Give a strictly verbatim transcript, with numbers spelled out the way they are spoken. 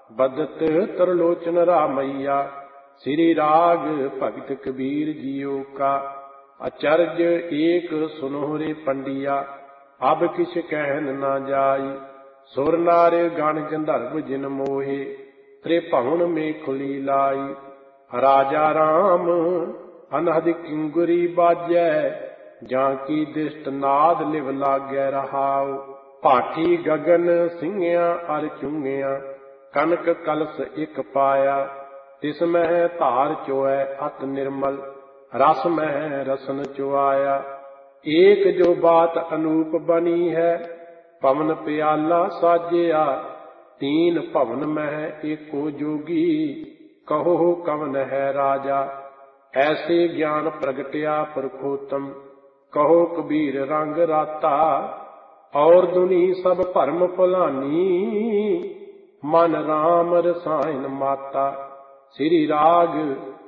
बदत तरलोचन रामैया। श्री राग भगत कबीर जियो का। अचरज एक सुनोरे पंडिया, अब किछ कहन न जाई। सुर नार गण गंधर्व जिन मोहे, त्रिभुवन में खुली लाई। राजा राम अनहद किंगुरी बाजै, जाकी दिष्ट नाद लिव लागै रहाओ। भाटी गगन सिंघिया अर चुंगिया, कनक कलश एक पाया। तिस मह धार चोऐ अत निर्मल, रस मह रसन चुआया। एक जो बात अनूप बनी है, पवन प्याला साजिया। तीन भवन मह एको जोगी, कहो कवन है राजा। ऐसे ज्ञान प्रगटया पुरखोत्तम, कहो कबीर रंग राता। और दुनी सब भरम भुलानी, मन राम रसायन माता। श्री राग